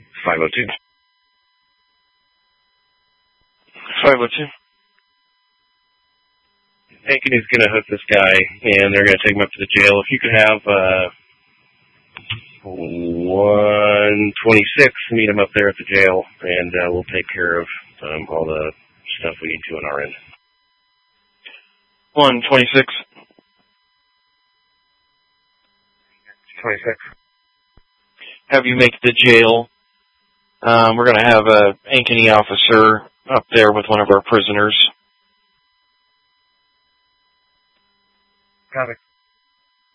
502. 502. Ankeny's going to hook this guy, and they're going to take him up to the jail. If you could have 126 meet him up there at the jail, and we'll take care of all the stuff we need to on our end. 126. 26. Have you make the jail. We're going to have a Ankeny officer up there with one of our prisoners. Copy.